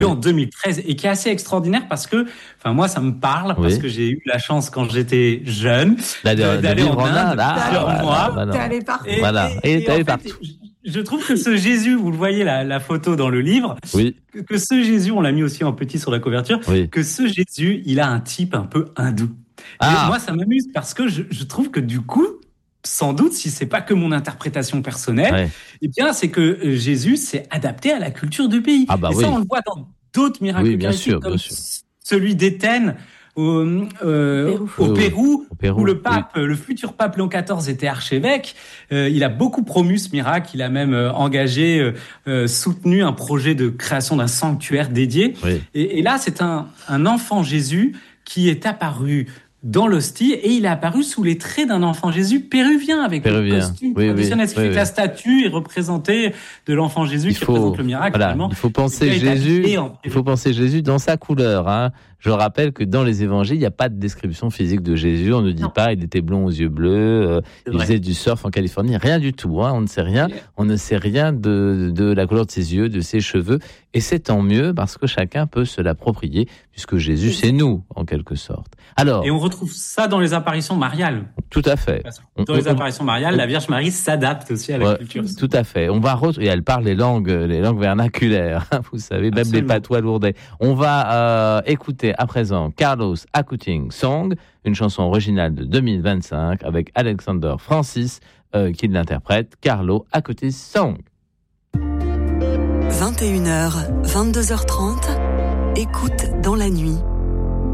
en 2013 et qui est assez extraordinaire parce que, enfin moi ça me parle parce que j'ai eu la chance quand j'étais jeune d'aller en Inde. T'es allé partout. Et t'es allé partout. Je trouve que ce Jésus, vous le voyez la photo dans le livre, que ce Jésus, on l'a mis aussi en petit sur la couverture, que ce Jésus, il a un type un peu hindou. Et moi ça m'amuse parce que je trouve que du coup, sans doute, si c'est pas que mon interprétation personnelle, eh bien, c'est que Jésus s'est adapté à la culture du pays. Ça, on le voit dans d'autres miracles eucharistiques, comme celui d'Éthène au Pérou, où le futur pape Léon XIV était archevêque. Il a beaucoup promu ce miracle. Il a même engagé, soutenu un projet de création d'un sanctuaire dédié. Et là, c'est un enfant Jésus qui est apparu dans l'hostie, et il est apparu sous les traits d'un enfant Jésus péruvien, avec le costume traditionnel. Ce qui fait que la statue est représentée de l'enfant Jésus qui représente le miracle. Il faut penser Jésus dans sa couleur. Hein. Je rappelle que dans les évangiles, il n'y a pas de description physique de Jésus. On ne dit pas il était blond aux yeux bleus, il faisait du surf en Californie. Rien du tout. Hein. On ne sait rien. On ne sait rien de la couleur de ses yeux, de ses cheveux. Et c'est tant mieux parce que chacun peut se l'approprier, puisque Jésus, c'est nous, en quelque sorte. Alors, et on retrouve ça dans les apparitions mariales. Tout à fait. Dans les apparitions mariales, la Vierge Marie s'adapte aussi à la culture. Tout à fait. Et elle parle les langues vernaculaires. Vous savez, même les patois lourdais. On va écouter à présent Carlos Acuting Song, une chanson originale de 2025 avec Alexander Francis qui l'interprète. Carlo Acuting Song. 21h, 22h30, écoute dans la nuit.